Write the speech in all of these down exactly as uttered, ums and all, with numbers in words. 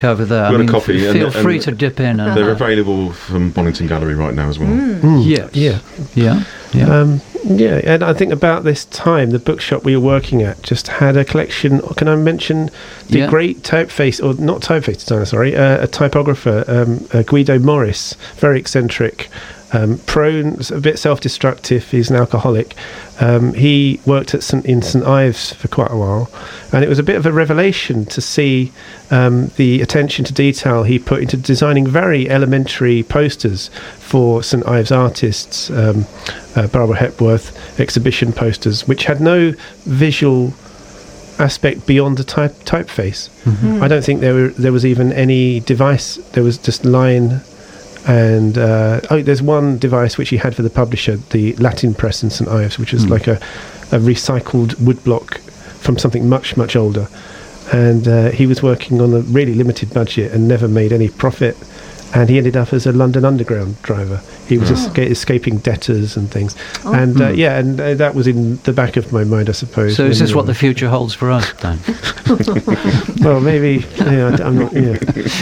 over there. Got I mean, a copy. f- feel and, free and to dip in. And, they're uh, available from Bonington Gallery right now as well. Mm. Yes. Yeah. Yeah. Yeah. Um, yeah, and I think about this time, the bookshop we were working at just had a collection. Can I mention the Yeah. great typeface, or not typeface designer, sorry, uh, a typographer, um, uh, Guido Morris, very eccentric, um, prone, a bit self-destructive. He's an alcoholic. Um, he worked at St in St Ives for quite a while, and it was a bit of a revelation to see um, the attention to detail he put into designing very elementary posters for St Ives artists, um, uh, Barbara Hepworth exhibition posters, which had no visual aspect beyond the type typeface. Mm-hmm. I don't think there were there was even any device. There was just line. And uh, oh, there's one device which he had for the publisher, the Latin press in St Ives, which is Mm. like a, a recycled woodblock from something much, much older. And uh, he was working on a really limited budget and never made any profit. And he ended up as a London Underground driver. He was Oh. esca- escaping debtors and things. Oh. And uh, Mm. yeah, and uh, that was in the back of my mind, I suppose. So is when this we what were- the future holds for us, Dan? Well, maybe. Yeah, I- I'm not. Yeah.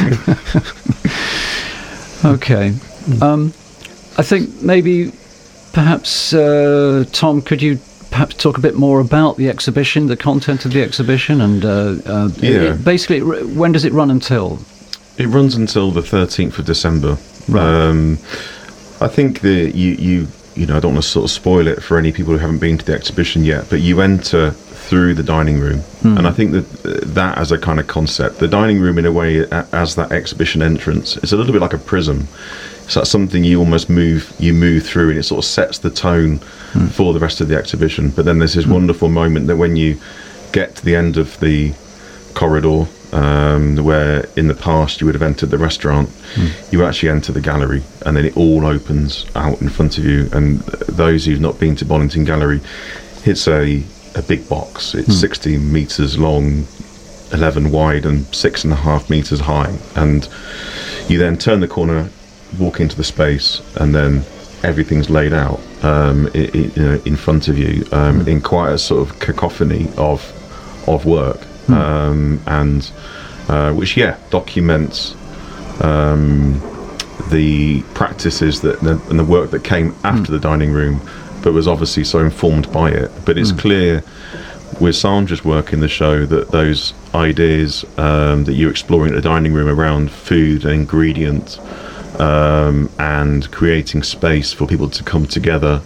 Okay. Um, I think maybe, perhaps, uh, Tom, could you perhaps talk a bit more about the exhibition, the content of the exhibition, and uh, uh, Yeah. it- basically, r- when does it run until? It runs until the thirteenth of December. Right. Um, I think that you, you, you know, I don't want to sort of spoil it for any people who haven't been to the exhibition yet, but you enter through the dining room. Hmm. And I think that uh, that as a kind of concept, the dining room in a way a- as that exhibition entrance, it's a little bit like a prism. So that's something you almost move, you move through, and it sort of sets the tone Hmm. for the rest of the exhibition. But then there's this wonderful moment that when you get to the end of the corridor, um, where in the past you would have entered the restaurant, you actually enter the gallery, and then it all opens out in front of you. And those who've not been to Bonington Gallery, it's a, a big box. It's sixteen metres long, eleven wide, and six and a half metres high. And you then turn the corner, walk into the space, and then everything's laid out um, i i you know, in front of you um, in quite a sort of cacophony of of work, um, and uh, which yeah documents um, the practices that and the work that came after the dining room, but was obviously so informed by it. But it's clear with Sandra's work in the show that those ideas um, that you're exploring at the dining room around food and ingredients, um, and creating space for people to come together,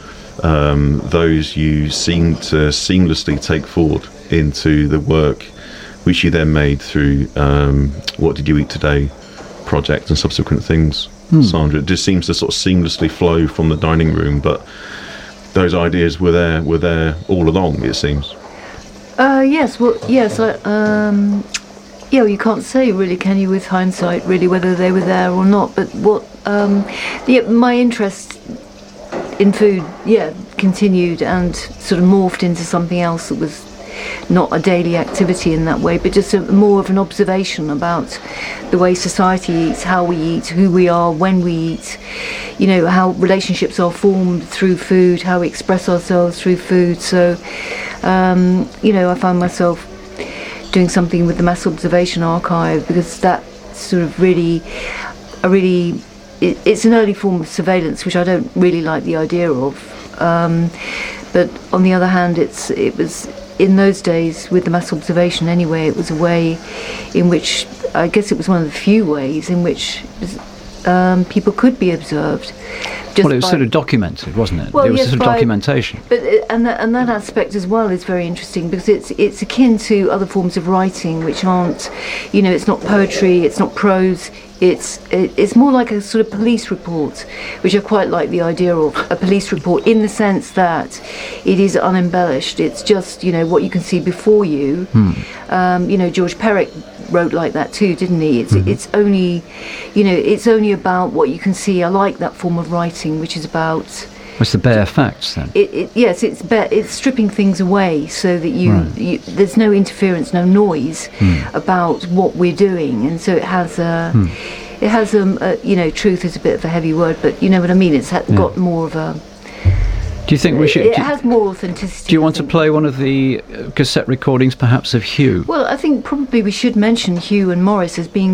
um, those you seem to seamlessly take forward into the work which you then made through um, What Did You Eat Today project and subsequent things. Sandra, it just seems to sort of seamlessly flow from the dining room, but those ideas were there were there all along, it seems. Uh, yes, well, yes, I, um, yeah, well, you can't say really, can you, with hindsight, really, whether they were there or not. But what, um, yeah, my interest in food, yeah, continued and sort of morphed into something else that was not a daily activity in that way, but just a, more of an observation about the way society eats, how we eat, who we are, when we eat, you know, how relationships are formed through food, how we express ourselves through food. So, um, you know, I found myself doing something with the Mass Observation Archive, because that sort of really, a really, it, it's an early form of surveillance, which I don't really like the idea of. Um, but on the other hand, it's it was, in those days, with the mass observation anyway, it was a way in which, I guess it was one of the few ways in which um, people could be observed. Just Well, it was by- sort of documented, wasn't it? Well, it was yes, sort of by- documentation. But it, and that, and that aspect as well is very interesting, because it's it's akin to other forms of writing, which aren't, you know, it's not poetry, it's not prose. It's it, it's more like a sort of police report, which I quite like the idea of, a police report, in the sense that it is unembellished. It's just, you know, what you can see before you. Um, you know, George Perec wrote like that too, didn't he? It's it's only, you know, it's only about what you can see. I like that form of writing, which is about. It's the bare facts then. It, it, yes, it's be- it's stripping things away so that you, Right. you there's no interference, no noise about what we're doing, and so it has a it has um a, you know, truth is a bit of a heavy word, but you know what I mean. It's ha- Yeah. got more of a Do you think we should? It, it do, has more authenticity. do you I want to think. play one of the uh, cassette recordings, perhaps, of Hugh? Well, I think probably we should mention Hugh and Maurice as being